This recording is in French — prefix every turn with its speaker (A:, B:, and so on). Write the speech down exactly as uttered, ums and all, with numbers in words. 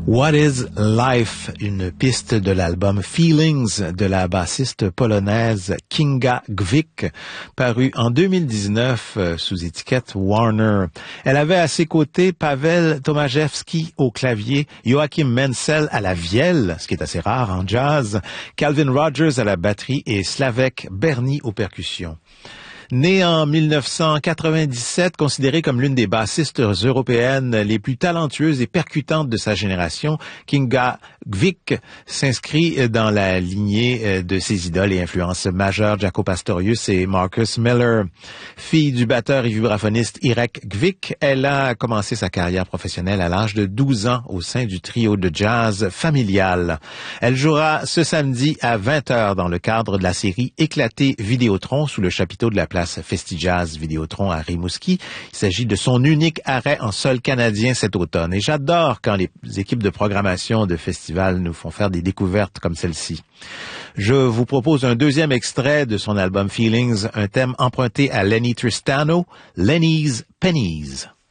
A: What is Life, une piste de l'album Feelings de la bassiste polonaise Kinga Gwick, paru en deux mille dix-neuf euh, sous étiquette Warner. Elle avait à ses côtés Paweł Tomaszewski au clavier, Joachim Menzel à la vielle, ce qui est assez rare en jazz, Calvin Rogers à la batterie et Slavek Berny aux percussions. Née en mille neuf cent quatre-vingt-dix-sept, considérée comme l'une des bassistes européennes les plus talentueuses et percutantes de sa génération, Kinga Gwick s'inscrit dans la lignée de ses idoles et influences majeures, Jaco Pastorius et Marcus Miller. Fille du batteur et vibraphoniste Irek Gwick, elle a commencé sa carrière professionnelle à l'âge de douze ans au sein du trio de jazz familial. Elle jouera ce samedi à vingt heures dans le cadre de la série Éclaté Vidéotron sous le chapiteau de la place Festajazz Vidéotron à Rimouski. Il s'agit de son unique arrêt en sol canadien cet automne. Et j'adore quand les équipes de programmation de festivals nous font faire des découvertes comme celle-ci. Je vous propose un deuxième extrait de son album Feelings, un thème emprunté à Lenny Tristano, Lenny's Pennies.